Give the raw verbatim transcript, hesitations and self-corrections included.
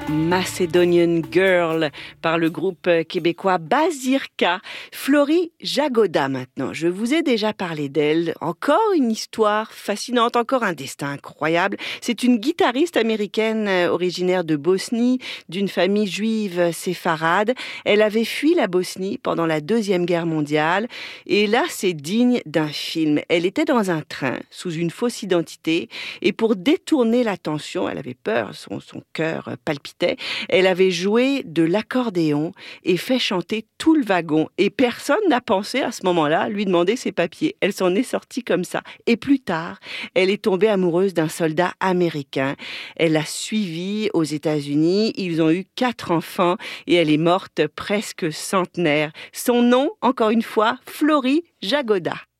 Macedonian Girl par le groupe québécois Bazirka. Florie Jagoda maintenant. Je vous ai déjà parlé d'elle. Encore une histoire fascinante, encore un destin incroyable. C'est une guitariste américaine originaire de Bosnie, d'une famille juive séfarade. Elle avait fui la Bosnie pendant la Deuxième Guerre mondiale et là, c'est digne d'un film. Elle était dans un train sous une fausse identité et pour détourner l'attention, elle avait peur, son, son cœur palpitait. Elle avait joué de l'accordéon et fait chanter tout le wagon. Et personne n'a pensé à ce moment-là à lui demander ses papiers. Elle s'en est sortie comme ça. Et plus tard, elle est tombée amoureuse d'un soldat américain. Elle l'a suivi aux États-Unis. Ils ont eu quatre enfants et elle est morte presque centenaire. Son nom, encore une fois, Florie Jagoda.